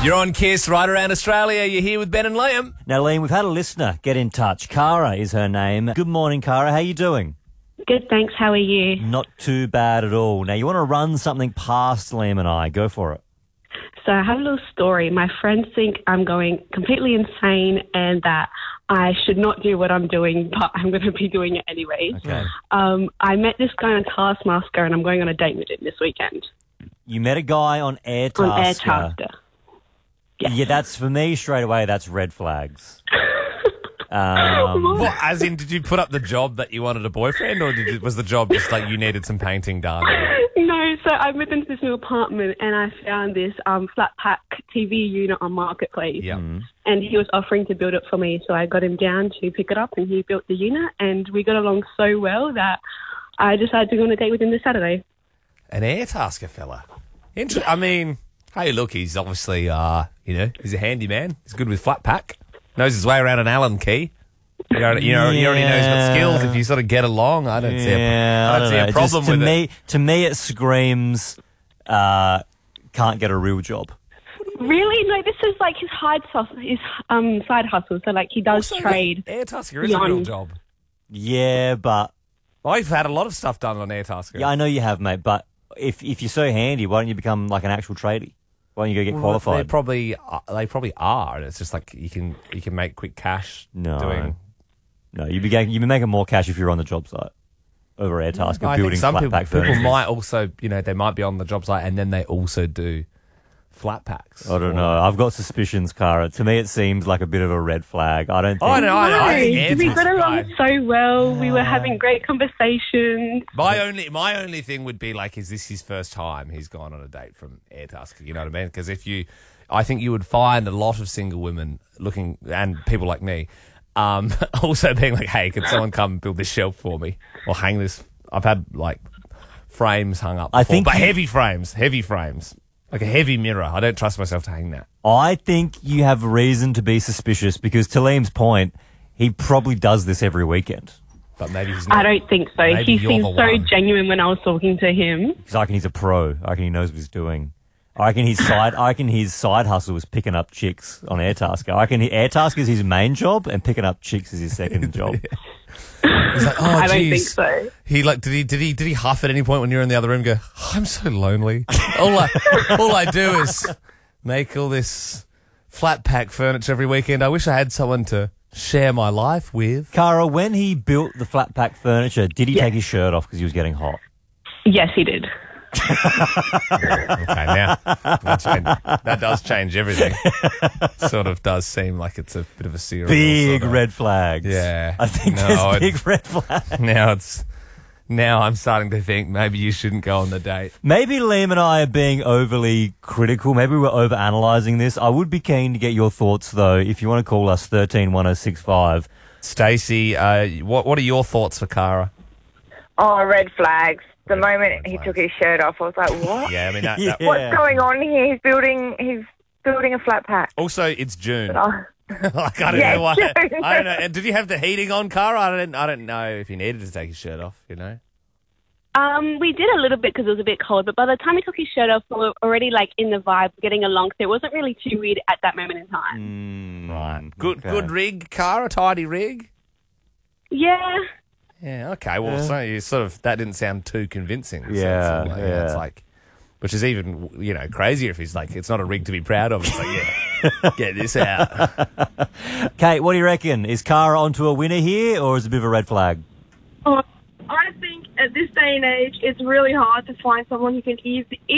You're on Kiss right around Australia. You're here with Ben and Liam. Now, Liam, we've had a listener get in touch. Cara is her name. Good morning, Cara. How you doing? Good, thanks. How are you? Not too bad at all. Now, you want to run something past Liam and I. Go for it. So I have a little story. My friends think I'm going completely insane and that I should not do what I'm doing, but I'm going to be doing it anyway. Okay. I met this guy on Taskmaster and I'm going on a date with him this weekend. You met a guy on AirTasker. On Airtasker. Yes. Yeah, that's, for me, straight away, that's red flags. What, as in, did you put up the job that you wanted a boyfriend, or was the job just like you needed some painting done? No, so I moved into this new apartment and I found this flat pack TV unit on Marketplace. Yeah. And he was offering to build it for me, so I got him down to pick it up and he built the unit and we got along so well that I decided to go on a date with him this Saturday. An Airtasker fella. I mean, hey, look, he's obviously, he's a handyman. He's good with flat pack. Knows his way around an Allen key. You already know he's got skills. If you sort of get along, I don't see a problem with it. To me, it screams can't get a real job. Really? No, this is like his side hustle. So like he does Also, trade. Airtasker is a real job. Yeah, but I've had a lot of stuff done on Airtasker. yeah, I know you have, mate. But if you're so handy, why don't you become like an actual tradie? Why don't you go get qualified? They probably are, and it's just like you can make quick cash doing. No, you'd be making more cash if you're on the job site over Airtasker I building think some flat pack furniture. people might also, they might be on the job site and then they also do flat packs. I don't know. I've got suspicions, Cara. To me, it seems like a bit of a red flag. I don't think. I know. I think We got along so well. We were having great conversations. My only thing would be like, is this his first time he's gone on a date from Airtasker? You know what I mean? Because I think you would find a lot of single women looking, and people like me, also being like, hey, can someone come build this shelf for me or hang this? I've had like frames hung up before, but heavy frames, like a heavy mirror. I don't trust myself to hang that. I think you have reason to be suspicious because, to Liam's point, he probably does this every weekend. But maybe he's not. I don't think so. He seemed so genuine when I was talking to him. Because I reckon he's a pro. I reckon he knows what he's doing. I reckon his side hustle was picking up chicks on Airtasker. I reckon Airtasker is his main job and picking up chicks is his second job. He's like, I don't think so. He like did he huff at any point when you're in the other room? And go, I'm so lonely. all I do is make all this flat pack furniture every weekend. I wish I had someone to share my life with. Cara, when he built the flat pack furniture, did he take his shirt off because he was getting hot? Yes, he did. Okay, now that does change everything. Sort of does seem like it's a bit of a serious big red flags. Yeah, I think there's big red flags. Now I'm starting to think maybe you shouldn't go on the date. Maybe Liam and I are being overly critical. Maybe we're overanalyzing this. I would be keen to get your thoughts though. If you want to call us 131065. Stacey, what are your thoughts for Cara? Oh, red flags. The moment he took his shirt off, I was like, what? Yeah, I mean, What's going on here? He's building a flat pack. Also, it's June. But Like, I don't know why. I don't know. And did you have the heating on, Cara? I don't know if he needed to take his shirt off, We did a little bit because it was a bit cold, but by the time he took his shirt off, we were already like in the vibe, getting along, so it wasn't really too weird at that moment in time. Right. Good rig, Cara? Tidy rig? Yeah. Yeah, okay. Well, so you sort of, that didn't sound too convincing. Yeah, so it's like, which is even, crazier if he's like, it's not a rig to be proud of. It's like, get this out. Kate, what do you reckon? Is Cara onto a winner here, or is it a bit of a red flag? I think at this day and age, it's really hard to find someone who can easily